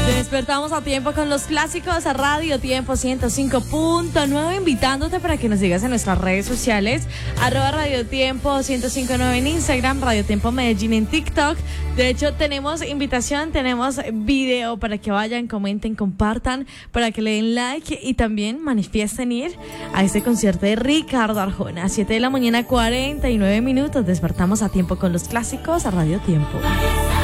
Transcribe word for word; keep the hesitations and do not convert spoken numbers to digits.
Despertamos a tiempo con los clásicos a Radio Tiempo ciento cinco punto nueve, invitándote para que nos sigas en nuestras redes sociales, arroba Radio Tiempo ciento cinco punto nueve en Instagram, Radio Tiempo Medellín en TikTok. De hecho, tenemos invitación, tenemos video para que vayan, comenten, compartan, para que le den like y también manifiesten ir a este concierto de Ricardo Arjona. A siete de la mañana, cuarenta y nueve minutos. Despertamos a tiempo con los clásicos a Radio Tiempo.